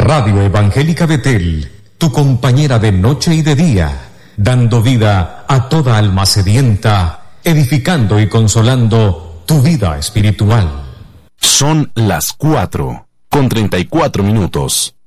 Radio Evangélica Betel, tu compañera de noche y de día, dando vida a toda alma sedienta, edificando y consolando tu vida espiritual. Son las 4:34.